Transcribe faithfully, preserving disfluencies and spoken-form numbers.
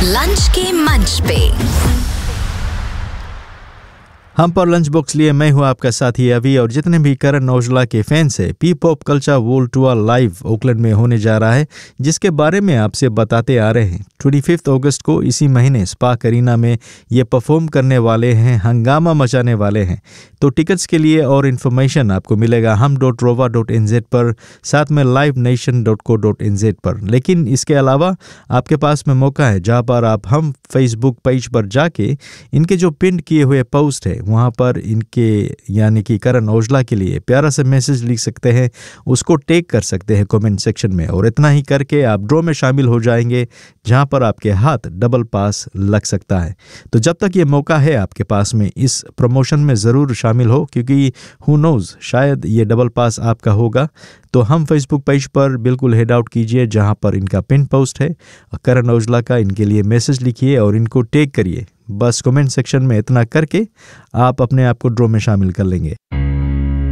Lunch के मंच पे हम पर लंच बॉक्स लिए मैं हूं आपका साथी अभी, और जितने भी करण औजला के फैंस हैं, P pop culture world tour live Oakland में होने जा रहा है, जिसके बारे में आपसे बताते आ रहे हैं। पच्चीस अगस्त को इसी महीने स्पार्क अरीना में ये परफॉर्म करने वाले हैं, हंगामा मचाने वाले हैं। तो टिकट्स के लिए और इन्फॉर्मेशन आपको मिलेगा हम डॉट रोवा डॉट इन जेड पर, साथ में live nation dot co dot in Z पर। लेकिन इसके अलावा आपके पास में मौका है जहाँ पर आप हम फेसबुक पेज पर जाके इनके जो पिन किए हुए पोस्ट है वहाँ पर इनके यानी कि करण औजला के लिए प्यारा सा मैसेज लिख सकते हैं, उसको टैग कर सकते हैं कमेंट सेक्शन में, और इतना ही करके आप ड्रॉ में शामिल हो जाएंगे जहाँ पर आपके हाथ डबल पास लग सकता है। तो जब तक ये मौका है आपके पास में, इस प्रमोशन में ज़रूर शामिल हो, क्योंकि हु नोज़ शायद ये डबल पास आपका होगा। तो हम फेसबुक पेज पर बिल्कुल हेड आउट कीजिए जहाँ पर इनका पिन पोस्ट है, करण औजला का, इनके लिए मैसेज लिखिए और इनको टैग करिए। बस कमेंट सेक्शन में इतना करके आप अपने आप को ड्रॉ में शामिल कर लेंगे।